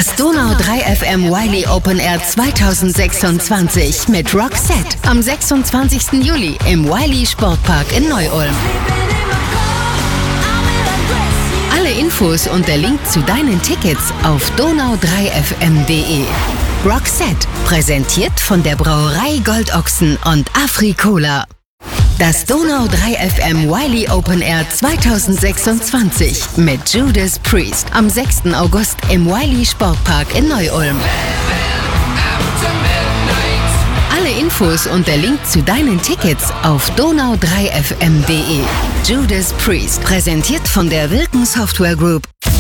Das Donau 3 FM Wiley Open Air 2026 mit Roxette am 26. Juli im Wiley Sportpark in Neu-Ulm. Alle Infos und der Link zu deinen Tickets auf donau3fm.de. Roxette, präsentiert von der Brauerei Goldochsen und Afri-Cola. Das Donau 3 FM Wiley Open Air 2026 mit Judas Priest am 6. August im Wiley Sportpark in Neu-Ulm. Alle Infos und der Link zu deinen Tickets auf donau3fm.de. Judas Priest, präsentiert von der Wilken Software Group.